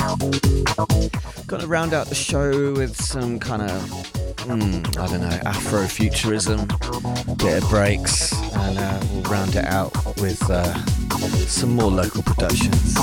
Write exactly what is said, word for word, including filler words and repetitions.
Gonna round out the show with some kind of, mm, I don't know, Afrofuturism, bit of breaks, and uh, we'll round it out with uh, some more local productions.